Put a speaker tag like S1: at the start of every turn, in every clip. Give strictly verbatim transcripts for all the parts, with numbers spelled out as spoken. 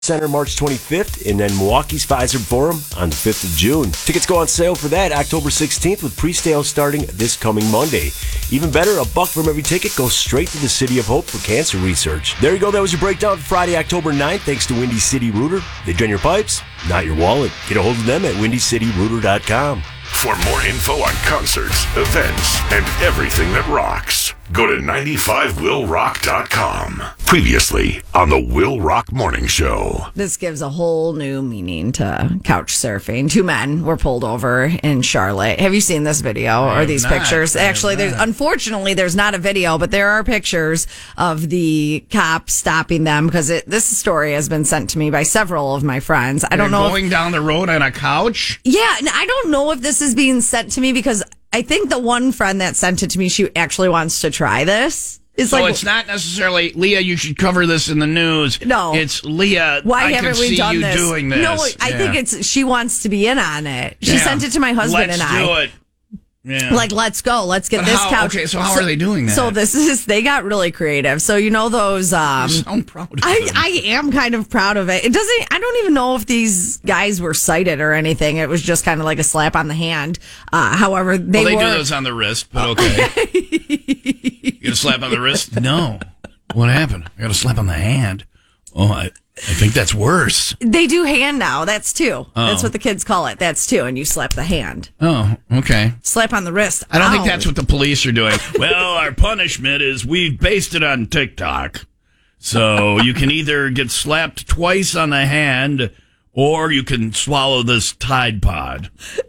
S1: Center March twenty-fifth, and then Milwaukee's Pfizer Forum on the fifth of June. Tickets go on sale for that October sixteenth with pre-sales starting this coming Monday. Even better, a buck from every ticket goes straight to the City of Hope for cancer research. There you go. That was your breakdown for Friday, October ninth, thanks to Windy City Rooter. They drain your pipes, not your wallet. Get a hold of them at windy city rooter dot com.
S2: For more info on concerts, events, and everything that rocks, go to nine five will rock dot com. Previously on the Will Rock Morning Show.
S3: This gives a whole new meaning to couch surfing. Two men were pulled over in Charlotte. Have you seen this video or these
S4: not.
S3: pictures?
S4: I
S3: Actually, there's unfortunately there's not a video, but there are pictures of the cops stopping them because this story has been sent to me by several of my friends. I don't
S4: They're
S3: know
S4: going
S3: if,
S4: down the road on a couch.
S3: Yeah, and I don't know if this is being sent to me because I think the one friend that sent it to me, she actually wants to try this. It's
S4: so
S3: like,
S4: it's not necessarily, Leah, you should cover this in the news.
S3: No.
S4: It's, Leah,
S3: why
S4: I
S3: haven't
S4: can
S3: we
S4: see
S3: done
S4: you
S3: this?
S4: doing this.
S3: No, I
S4: Yeah.
S3: think it's she wants to be in on it. She
S4: Yeah.
S3: sent it to my husband
S4: Let's
S3: and I.
S4: do it. Yeah.
S3: Like, let's go. Let's get
S4: But
S3: this
S4: how-
S3: couch.
S4: okay, so how are they doing that?
S3: So this is, they got really creative. So, you know, those, um,
S4: You sound proud of
S3: I,
S4: them.
S3: I am kind of proud of it. It doesn't, I don't even know if these guys were cited or anything. It was just kind of like a slap on the hand. Uh, however, they
S4: well, they
S3: were.
S4: do those on the wrist, but okay. You get a slap on the wrist? No. What happened? I got a slap on the hand. Oh, I, I think that's worse.
S3: They do hand now. That's two.
S4: Oh.
S3: That's what the kids call it. That's two. And you slap the hand.
S4: Oh, okay.
S3: Slap on the wrist.
S4: I don't
S3: Ow.
S4: think that's what the police are doing. Well, our punishment is we've based it on TikTok. So you can either get slapped twice on the hand or you can swallow this Tide Pod.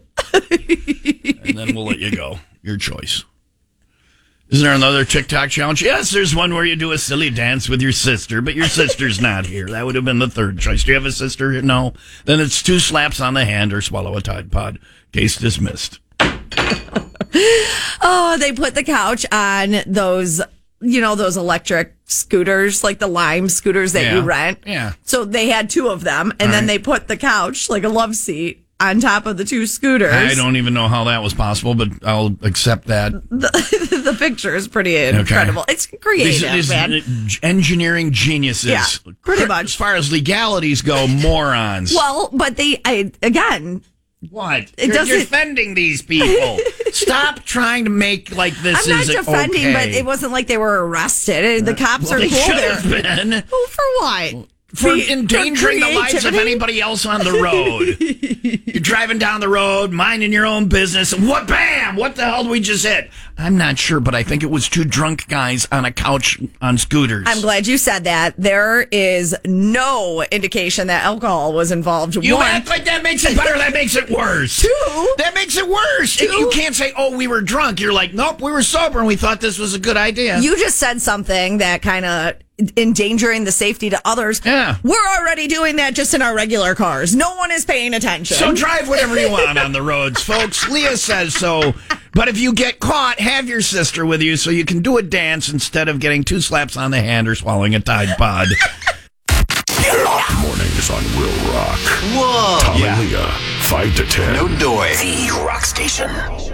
S4: And then we'll let you go. Your choice. Isn't there another TikTok challenge? Yes, there's one where you do a silly dance with your sister, but your sister's not here. That would have been the third choice. Do you have a sister? No. Then it's two slaps on the hand or swallow a Tide Pod. Case dismissed.
S3: Oh, they put the couch on those, you know, those electric scooters, like the Lime scooters that
S4: Yeah.
S3: you rent.
S4: Yeah.
S3: So they had two of them, and
S4: All
S3: then
S4: right.
S3: they put the couch, like a love seat, on top of the two scooters.
S4: I don't even know how that was possible, but I'll accept that.
S3: The, the picture is pretty incredible. It's creative,
S4: These, these
S3: man.
S4: engineering geniuses.
S3: Yeah, pretty much.
S4: As far as legalities go, morons.
S3: Well, but they, I again,
S4: What?
S3: It
S4: you're,
S3: doesn't-
S4: you're defending these people. Stop trying to make like this
S3: I'm not
S4: is
S3: defending,
S4: okay.
S3: but it wasn't like they were arrested. The cops
S4: Well,
S3: are
S4: they
S3: cool
S4: should
S3: there.
S4: have been.
S3: Oh, for what?
S4: For
S3: Be-
S4: endangering
S3: for
S4: the lives of
S3: creativity?
S4: anybody else on the road. You're driving down the road, minding your own business, and what, bam, what the hell did we just hit? I'm not sure, but I think it was two drunk guys on a couch on scooters.
S3: I'm glad you said that. There is no indication that alcohol was involved.
S4: You
S3: One,
S4: act like that makes it better, that makes it worse.
S3: Two.
S4: That makes it worse.
S3: Two.
S4: You can't say, oh, we were drunk. You're like, nope, we were sober, and we thought this was a good idea.
S3: You just said something that kind of endangering the safety to others.
S4: Yeah.
S3: We're already doing that just in our regular cars. No one is paying attention.
S4: So drive whatever you want on the roads, folks. Leah says so. But if you get caught, have your sister with you so you can do a dance instead of getting two slaps on the hand or swallowing a Tide Pod.
S2: Mornings on Will Rock.
S5: Whoa.
S2: Tom
S5: Yeah.
S2: and Leah, five to ten.
S5: No doy.
S6: The Rock Station.